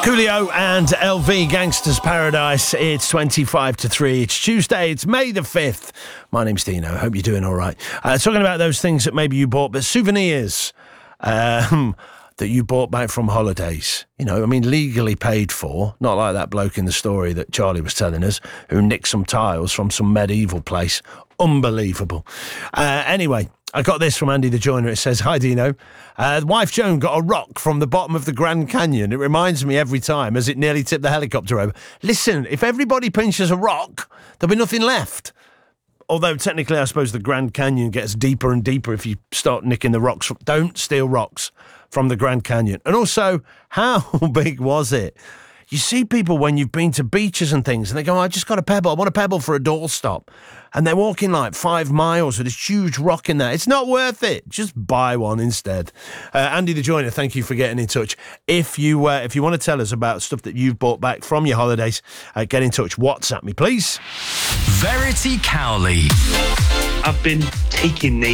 Coolio and LV, Gangsters Paradise. It's 25 to 3. It's Tuesday. It's May the 5th. My name's Dino. Hope you're doing all right. Talking about those things that maybe you bought, but souvenirs that you bought back from holidays. You know, I mean, legally paid for. Not like that bloke in the story that Charlie was telling us who nicked some tiles from some medieval place. Unbelievable. Anyway, I got this from Andy the Joiner. It says, "Hi Dino, wife Joan got a rock from the bottom of the Grand Canyon. It reminds me every time as it nearly tipped the helicopter over. Listen, if everybody pinches a rock, there'll be nothing left." Although technically I suppose the Grand Canyon gets deeper and deeper if you start nicking the rocks. Don't steal rocks from the Grand Canyon. And also, how big was it? You see people when you've been to beaches and things and they go, "I just got a pebble. I want a pebble for a doorstop." And they're walking like 5 miles with this huge rock in there. It's not worth it. Just buy one instead. Andy the Joiner, thank you for getting in touch. If you want to tell us about stuff that you've bought back from your holidays, get in touch. WhatsApp me, please. Verity Cowley. I've been taking the